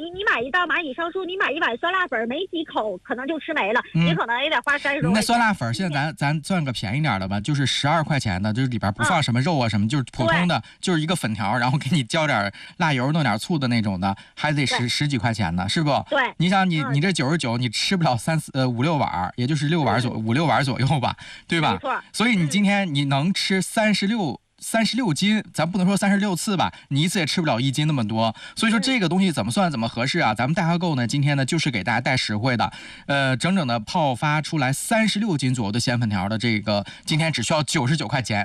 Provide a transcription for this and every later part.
你买一袋蚂蚁上树，你买一碗酸辣粉，没几口可能就吃没了，你可能也得花30多块钱。 那酸辣粉现在咱算个便宜点的吧，就是12块钱的，就是里边不放什么肉啊什么，就是普通的，就是一个粉条，然后给你浇点辣油，弄点醋的那种的，还得十几块钱呢，是不？ 对。 你想你这99，你吃不了5、6碗，也就是5、6碗左右吧，对吧？ 没错。 所以你今天你能吃36斤，咱不能说36次吧，你一次也吃不了1斤那么多，所以说这个东西怎么算怎么合适啊？咱们大咖购呢，今天呢就是给大家带实惠的，整整的泡发出来36斤左右的鲜粉条的这个，今天只需要99块钱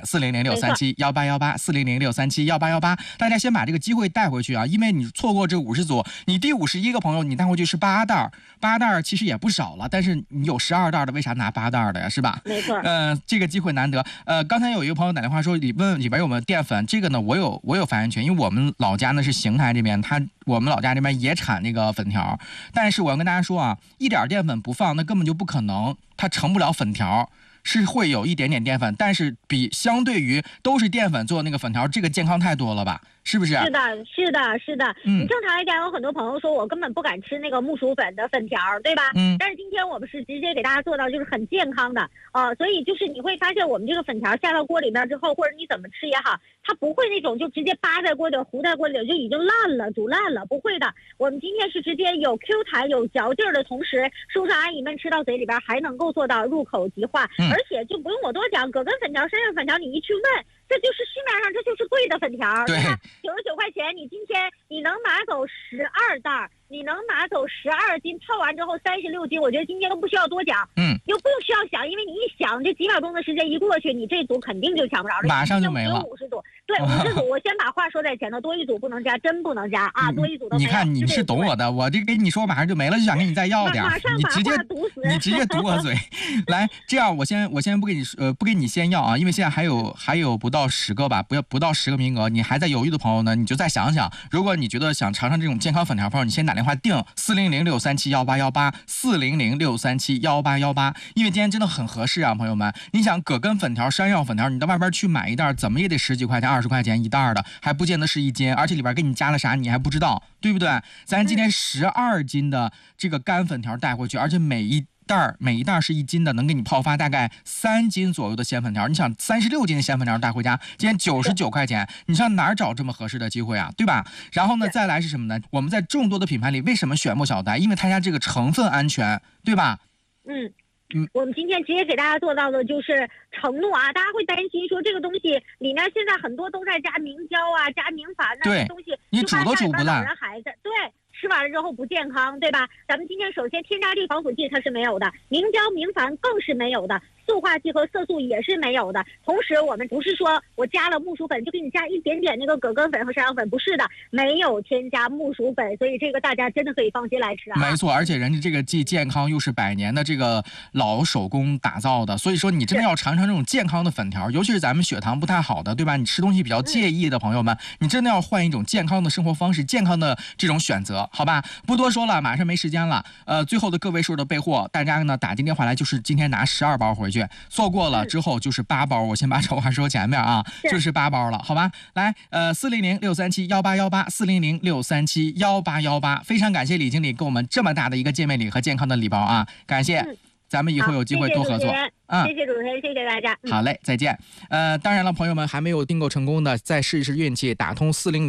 ，4006371818，4006371818，大家先把这个机会带回去啊，因为你错过这50组，你第51个朋友你带回去是8袋，8袋其实也不少了，但是你有12袋的，为啥拿8袋的呀？是吧？ 没错。 这个机会难得。刚才有一个朋友打电话说，问里边有没有淀粉，这个呢我有发言权，因为我们老家呢是邢台这边，我们老家这边也产那个粉条，但是我要跟大家说啊，一点淀粉不放，那根本就不可能，它成不了粉条。是会有一点点淀粉，但是相对于都是淀粉做的那个粉条，这个健康太多了吧？是不是？是的。你正常来讲，有很多朋友说我根本不敢吃那个木薯粉的粉条，对吧？但是今天我们是直接给大家做到就是很健康的所以就是你会发现我们这个粉条下到锅里边之后，或者你怎么吃也好，它不会那种就直接扒在锅里糊在锅里就已经烂了煮烂了，不会的。我们今天是直接有 Q 弹有嚼劲儿的同时，叔叔阿姨们吃到嘴里边还能够做到入口即化，而且就不用我多讲，葛根粉条、山药粉条，你一去问，这就是市面上这就是贵的粉条，对吧？99块钱，你今天你能拿走12袋，你能拿走12斤，泡完之后36斤，我觉得今天都不需要多讲，又不需要想，因为你一想，这几秒钟的时间一过去，你这组肯定就抢不着了， 马上就没了。 50组，对，50组，我先把话说在前头，多一组不能加，真不能加啊，多一组都没有。 你看你是懂我的，我这跟你说马上就没了，就想跟你再要点，你直接堵我嘴。来，这样我先不给你先要啊，因为现在还有不到10个吧，不到10个名额，你还在犹豫的朋友呢，你就再想想，如果你觉得想尝尝这种健康粉条朋友，你先打电话订400-637-1818，400-637-1818，因为今天真的很合适啊，朋友们。你想葛根粉条、山药粉条，你到外边去买一袋，怎么也得10几块钱、20块钱一袋的，还不见得是1斤，而且里边给你加了啥你还不知道，对不对？咱今天12斤的这个干粉条带回去，而且每一袋是1斤的，能给你泡发大概3斤左右的鲜粉条。你想36斤的鲜粉条带回家，今天99块钱，你上哪儿找这么合适的机会啊？对吧？然后呢，再来是什么呢？我们在众多的品牌里，为什么选莫小呆？因为它家这个成分安全，对吧？ 我们今天直接给大家做到的就是承诺啊，大家会担心说这个东西里面现在很多都在加明胶啊、加明矾那些东西， 你煮都煮不烂， 人孩子对。吃完了之后不健康，对吧？咱们今天首先添加剂、防腐剂它是没有的，明胶、明矾更是没有的，塑化剂和色素也是没有的。同时，我们不是说我加了木薯粉就给你加一点点那个葛根粉和山药粉，不是的，没有添加木薯粉，所以这个大家真的可以放心来吃啊。 没错，而且人家这个既健康又是100年的这个老手工打造的，所以说你真的要尝尝这种健康的粉条，尤其是咱们血糖不太好的，对吧？你吃东西比较介意的朋友们，你真的要换一种健康的生活方式，健康的这种选择。好吧，不多说了，马上没时间了。最后的个位数的备货，大家呢打进电话来，就是今天拿12包回去，错过了之后就是8包。我先把丑话说前面啊，就是8包了，好吧？来，400-637-1818，400-637-1818，非常感谢李经理给我们这么大的一个见面礼和健康的礼包啊，感谢。咱们以后有机会多合作。 谢谢主持人，谢谢大家。 好嘞，再见。当然了，朋友们还没有订购成功的，再试一试运气，打通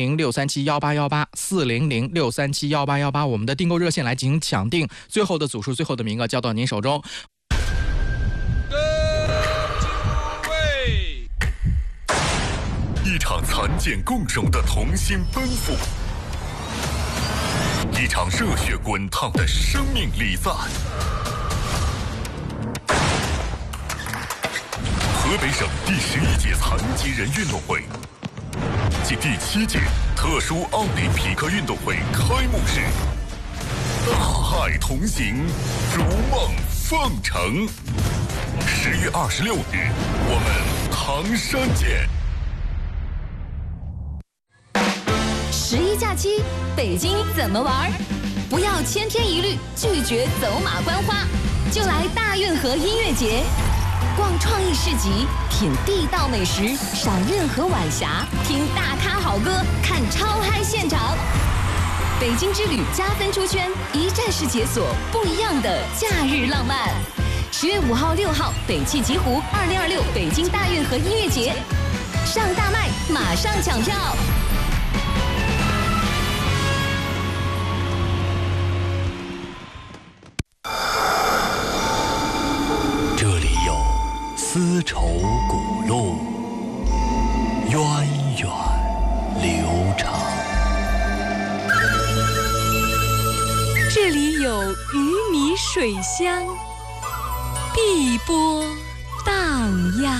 400-637-1818，400-637-1818，我们的订购热线来进行抢订，最后的组数、最后的名额交到您手中。 一场残剑共手的同心奔赴，一场热血滚烫的生命礼赞。河北省第11届残疾人运动会暨第7届特殊奥林匹克运动会开幕式，大爱同行，如梦奉承。10月26日，我们唐山见。 11假期，北京怎么玩？不要千篇一律，拒绝走马观花，就来大运河音乐节。逛创意市集，品地道美食，赏任何晚霞，听大咖好歌，看超嗨现场。 北京之旅加分出圈，一站式解锁不一样的假日浪漫。10月5号、6号，北汽极狐2026北京大运河音乐节，上大麦，马上抢票。 这里有丝绸古路，源远流长。 这里有鱼米水乡，碧波荡漾。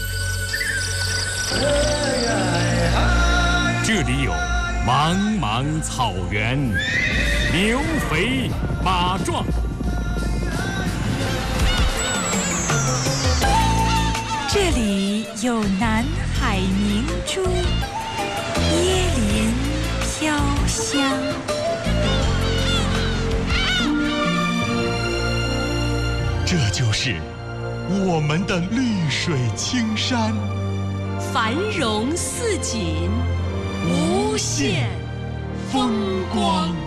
这里有茫茫草原，牛肥马壮。 这里有南海明珠，椰林飘香。 这就是我们的绿水青山， 繁荣似锦，无限风光。